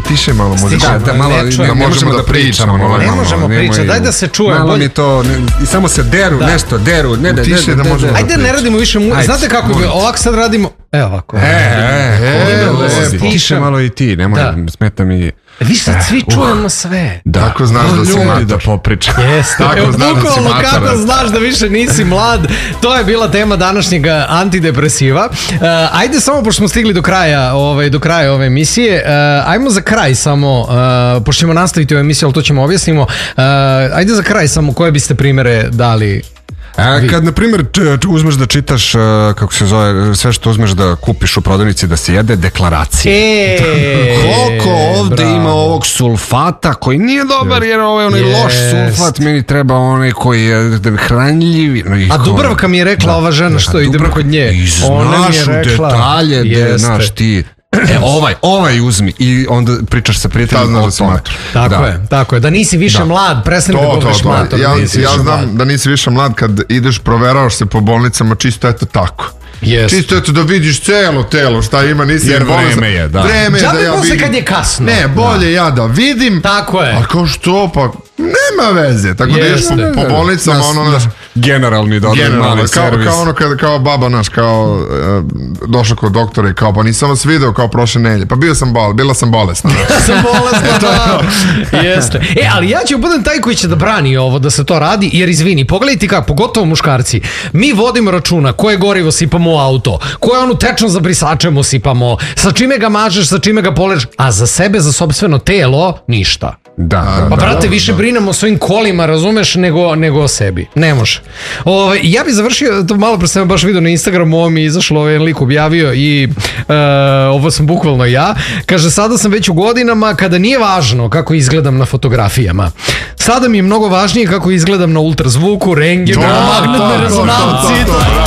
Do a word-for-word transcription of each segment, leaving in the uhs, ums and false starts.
stiše malo muzika. Da, malo, da možemo da pričamo. Ne možemo pričati, daj da se čuje. Malo mi to, i samo se deru, nešto deru. Ne da, tiše da možemo da Ajde, ne radimo više muzika. Znate kako bi, ovako sad radimo, evo ovako. E, e, e, tiše malo i ti, nemoj, smeta mi. Vi sad svi čujemo sve. Tako znaš da si mator. Da popričam. Jeste. Tako znaš da si mator. Kako znaš da više nisi mlad. To je bila tema današnjeg antidepresiva. Uh, ajde samo, pošto smo stigli do kraja, ovaj, do kraja ove emisije, uh, ajmo za kraj samo, uh, pošto ćemo nastaviti ovu emisiju, ali to ćemo objasnimo. Uh, ajde za kraj samo, koje biste primere dali? A kad, na primjer, uzmeš da čitaš, kako se zove, sve što uzmeš da kupiš u prodavnici da se jede, deklaracije. E, koliko ovde bravo. ima ovog sulfata koji nije dobar, jer ovo je onaj Jest. loš sulfat, meni treba onaj koji je hranljiv. A Dubravka mi je rekla, ova žena što idemo kod nje. I znaš u detalje, de, znaš ti. E, ovaj, ovaj uzmi i onda pričaš sa prijateljima o tome. Tako da. je, tako je. Da nisi više da. mlad, prestani da budeš mator. Ja, da ja znam mlad. Da nisi više mlad kad ideš, proveravaš se po bolnicama, čisto eto tako. Yes. Čisto eto da vidiš celo telo šta ima, nisi jer vreme je, da. Vreme je da ja vidim. vidim. Kad je kasno. Ne, bolje da. ja da vidim. Tako je. A kao što, pa nema veze. Tako da ideš po, po bolnicama, nas, ono nas, generalni dobar mali servis. Kao ono kada kao baba naš, kao uh, došla kod doktora i kao, pa nisam vas video kao prošle nelje. Pa bio sam bol, bila sam bolesna. sam bolesna, da. Jeste. E, ali ja ću budem taj koji će da brani ovo, da se to radi, jer izvini, pogledajte kako, pogotovo muškarci, mi vodimo računa koje gorivo sipamo u auto, koje onu tečno za brisačem usipamo, sa čime ga mažeš, sa čime ga poleš, a za sebe, za sopstveno telo, ništa. Da, da, pa da, brate, da, više da. brinemo o svojim kolima, razumeš, nego, nego o sebi. Ne može. Ove, ja bih završio, to malo pre sam baš vidio na Instagramu, ovo mi je izašlo, ovaj lik objavio i uh, ovo sam bukvalno ja. Kaže, sada sam već u godinama kada nije važno kako izgledam na fotografijama. Sada mi je mnogo važnije kako izgledam na ultrazvuku, rengenu, magnetnoj rezonanci.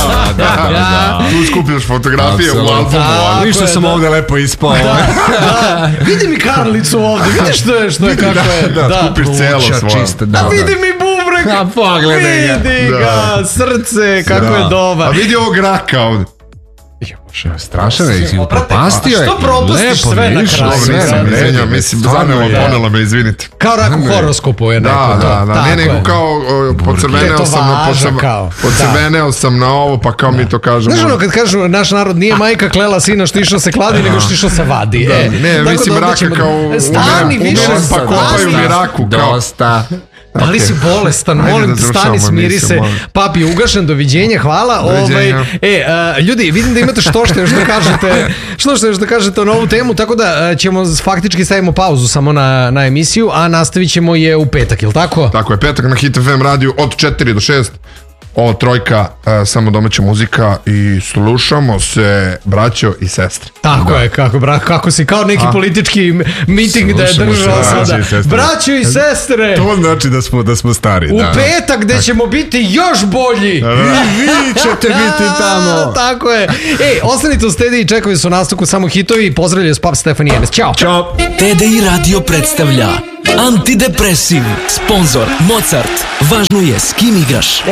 Tu skupljaš fotografije u albumu. Ništa sam ovde lepo ispao. Vidi mi Karlicu ovde, vidiš što je, što je, kako je. Da, skupiš celo svoje. A vidi mi bubreg, a pogledaj ga. Vidi ga, srce, kako je dobar. A vidi ovog raka ovde. Strašno je, si upropastio je. Što propustiš sve na kraju? Mislim, zanelo, ponelo me, izvinite. Kao rak u horoskopu je neko. Da, da, da, ne, nego kao pocrveneo sam, pocrveneo sam na ovo, pa kao mi to kažemo. Znaš ono kad kažu, naš narod nije majka klela sina što išao se kladi, nego što išao se vadi. Ne, mislim raka kao umerem, pa kopaju mi raku. Dosta. Da li si bolestan, molim te, stani, smiri se. Papi je ugašen, doviđenja, hvala. Ovaj, e, a, ljudi, vidim da imate što što još da kažete, što što još da kažete o novu temu, tako da ćemo faktički stavimo pauzu samo na, na emisiju, a nastavit ćemo je u petak, je li tako? Tako je, petak na Hit F M radiju od četiri do šest. Ovo trojka, uh, samo domaća muzika i slušamo se, braćo i sestre. Tako da. je, kako, bra, kako si kao neki A? politički miting da je držao sada. Braćo i sestre! To znači da smo, da smo stari. U da. petak gde ćemo biti još bolji. Da, da. I vi ćete biti tamo. Tako je. Ej, ostanite u Stedi i čekaju su nastavku samo hitovi. Pozdravljaju s Pap Stefan Jenes. Ćao. Ćao. T D I Radio predstavlja Antidepresiv. Sponzor Mozart. Važno je s kim igraš.